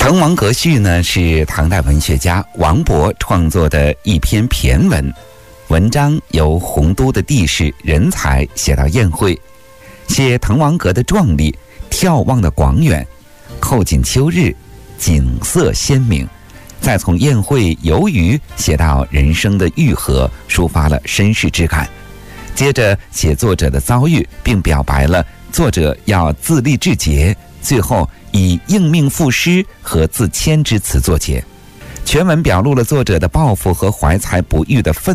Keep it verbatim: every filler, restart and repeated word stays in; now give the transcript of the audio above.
滕王阁序》呢是唐代文学家王勃创作的一篇骈文，文章由洪都的地势人才写到宴会，写滕王阁的壮丽，眺望的广远，扣紧秋日，景色鲜明。再从宴会游鱼写到人生的愈合，抒发了绅士之感。接着写作者的遭遇，并表白了作者要自立至节，最后以应命赋诗和自谦之词作结。全文表露了作者的抱负和怀才不遇的奋